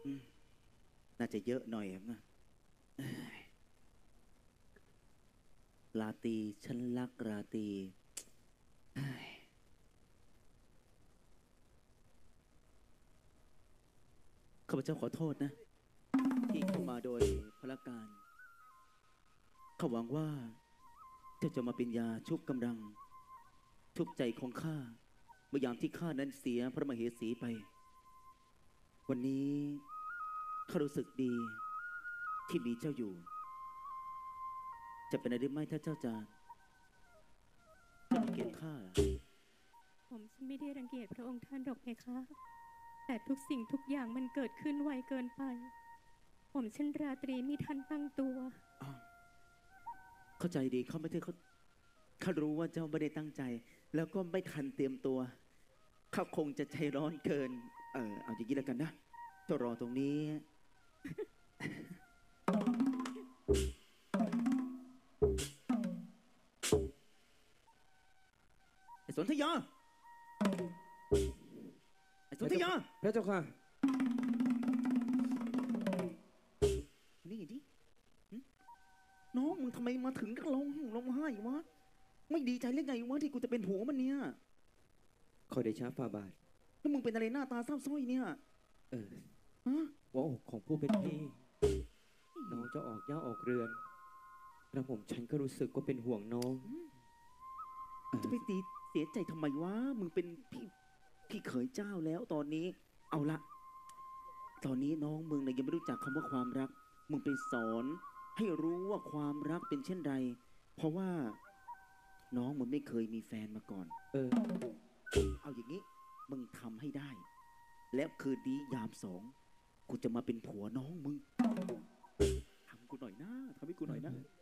อืมน่าจะเยอะหน่อยนะราตรีฉันรักราตรีข้าพเจ้าขอโทษนะที่เข้ามาโดยพลการข้าหวังว่าเจ้าจะมาเป็นยาชุบกำลังชุบใจของข้าเมื่อยามที่ข้านั้นเสียพระมเหสีไปวันนี้ข้ารู้สึกดีที่มีเจ้าอยู่จะเป็นอะไรได้ไหมถ้าเจ้าจะรังเกียจข้าเหรอผมฉันไม่ได้รังเกียจพระองค์ท่านหรอกเพคะแต่ทุกสิ่งทุกอย่างมันเกิดขึ้นไวเกินไป ผมฉันราตรีไม่ทันตั้งตัวอ้าวเข้าใจดีเขาไม่ได้เขารู้ว่าเจ้าไม่ได้ตั้งใจ แล้วก็ไม่ทันเตรียมตัวเขาคงจะใจร้อนเกินเอาอย่างนี้แล้วกันนะเจ้ารอตรงนี้ไอ้สนธยาไอ้สนธยาพระเจ้าค่ะนี่ดิหึน้องมึงทำไมมาถึงก็ร้องไห้วะไม่ดีใจเรื่องไงวะที่กูจะเป็นผัวมันเนี่ยขอเดชะฝ่าบาทแล้วมึงเป็นอะไรหน้าตาเศร้าส้อยเนี่ยเออฮะหัวอกของผู้เป็นพี่น้องจะออกย่าออกเรือนกระผมฉันก็รู้สึกว่าเป็นห่วงน้องจะไปตีเสียใจทำไมวะมึงเป็นพี่เขยเจ้าแล้วตอนนี้เอาละตอนนี้น้องมึงเนี่ยยังไม่รู้จักคำว่าความรักมึงไปสอนให้รู้ว่าความรักเป็นเช่นไรเพราะว่าน้องมึงไม่เคยมีแฟนมาก่อนเออเอาอย่างนี้มึงทำให้ได้แล้วคืนนี้ยามสองกูจะมาเป็นผัวน้องมึงทำกูหน่อยนะทำให้กูหน่อยนะ